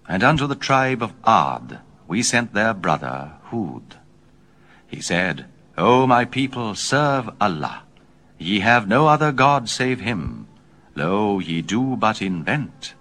And unto the tribe of Ad we sent their brother Hud. He said, O my people, serve Allah. Ye have no other God save him. Lo, ye do but invent.